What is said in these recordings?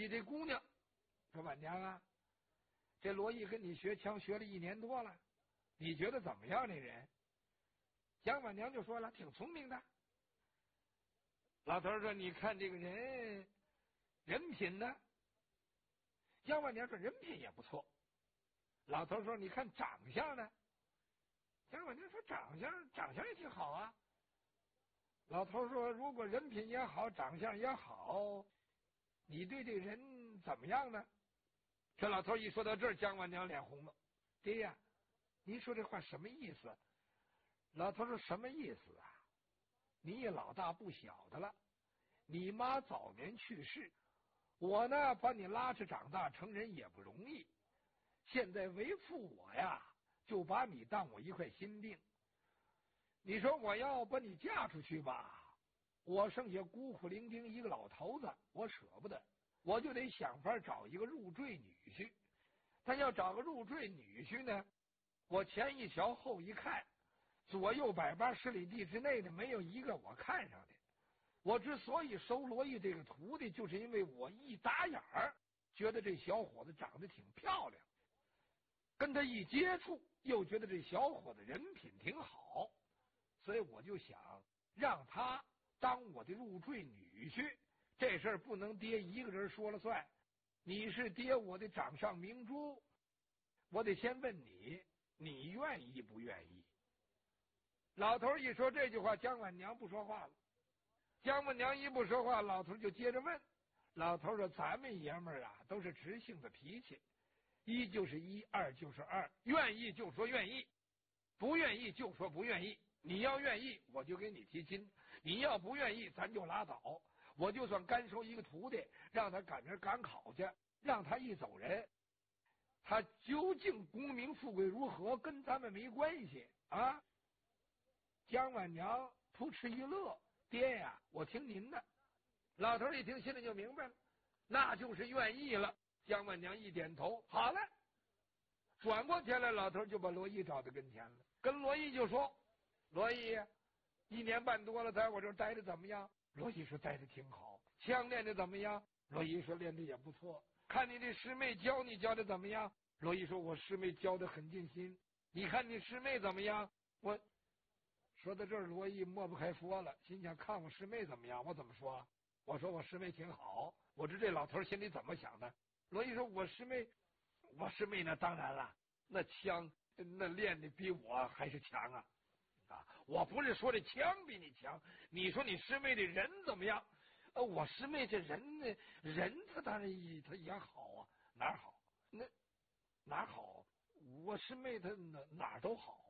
起这姑娘，说晚娘啊，这罗毅跟你学枪学了1年多了，你觉得怎么样？这人？姜晚娘就说了，挺聪明的。老头说，你看这个人人品呢？姜晚娘说人品也不错。老头说，你看长相呢？姜晚娘说长相也挺好啊。老头说，如果人品也好，长相也好，你对这人怎么样呢？这老头一说到这儿，姜晚娘脸红了。爹呀，您说这话什么意思？老头说，什么意思啊？你也老大不小的了，你妈早年去世，我呢把你拉扯长大成人也不容易，现在为父我呀就把你当我一块心病。你说我要把你嫁出去吧，我剩下孤苦伶仃一个老头子，我舍不得，我就得想法找一个入赘女婿。但要找个入赘女婿呢，我前一瞧后一看，左右180里地之内的没有一个我看上的。我之所以收罗毅这个徒弟，就是因为我一打眼儿觉得这小伙子长得挺漂亮，跟他一接触又觉得这小伙子人品挺好，所以我就想让他当我的入赘女婿。这事儿不能爹一个人说了算，你是爹我的掌上明珠，我得先问你，你愿意不愿意？老头一说这句话，姜晚娘不说话了。姜晚娘一不说话，老头就接着问。老头说，咱们爷们儿啊都是直性子脾气，一就是一，二就是二，愿意就说愿意，不愿意就说不愿意。你要愿意我就给你提亲，你要不愿意咱就拉倒。我就算干收一个徒弟，让他赶明赶考去，让他一走人，他究竟功名富贵如何跟咱们没关系啊。姜晚娘扑哧一乐，爹呀，我听您的。老头一听心里就明白了，那就是愿意了。姜晚娘一点头，好了。转过天来，老头就把罗毅找到跟前了，跟罗毅就说，罗毅1年半多了，在我这儿待着怎么样？罗毅说待着挺好。枪练的怎么样？罗毅说练的也不错。看你这师妹教你教的怎么样？罗毅说我师妹教的很尽心。你看你师妹怎么样？我说到这儿，罗毅抹不开说了，心想看我师妹怎么样？我怎么说？我说我师妹挺好。我知这老头心里怎么想的。罗毅说我师妹呢，当然了，那枪那练的比我还是强啊。我不是说这枪比你强，你说你师妹的人怎么样？我师妹这人呢，人他当然他也好啊，哪儿好？哪儿好？我师妹她哪儿都好。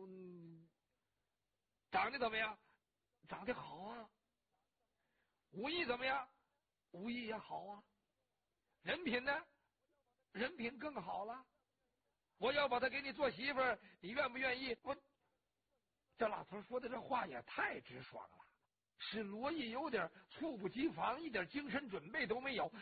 长得怎么样？长得好啊。武艺怎么样？武艺也好啊。人品呢？人品更好了。我要把她给你做媳妇儿，你愿不愿意？这老头说的这话也太直爽了，使罗毅有点猝不及防，一点精神准备都没有。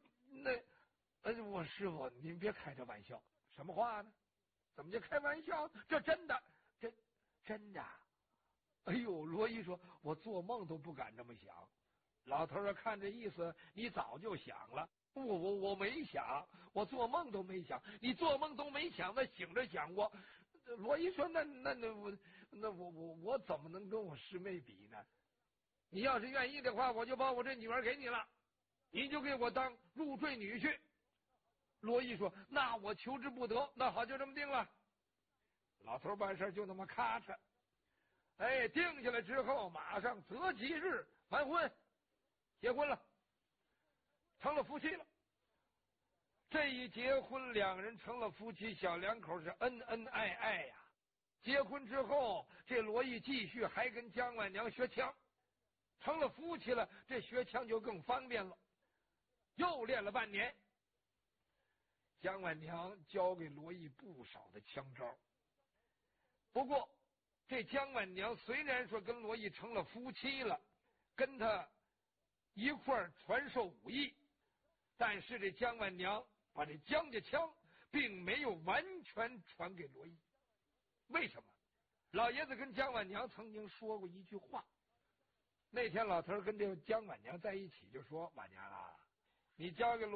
我师傅，您别开这玩笑。什么话呢？怎么就开玩笑？这真的，真的。哎呦，罗毅说，我做梦都不敢这么想。老头说，看这意思，你早就想了。我没想，我做梦都没想。你做梦都没想，那醒着想过。罗毅说，我怎么能跟我师妹比呢？你要是愿意的话，我就把我这女儿给你了，你就给我当入赘女婿。罗毅说，那我求之不得。那好，就这么定了。老头办事就那么咔嚓。定下来之后，马上择吉日完婚，结婚了，成了夫妻了。这一结婚，两人成了夫妻，小两口是恩恩爱爱呀。结婚之后，这罗毅继续还跟姜晚娘学枪，成了夫妻了，这学枪就更方便了。又练了半年，姜晚娘教给罗毅不少的枪招。不过这姜晚娘虽然说跟罗毅成了夫妻了，跟他一块儿传授武艺，但是这姜晚娘把这姜家枪并没有完全传给罗毅。为什么？老爷子跟姜晚娘曾经说过一句话。那天老头跟这姜晚娘在一起，就说：晚娘啊，你交给罗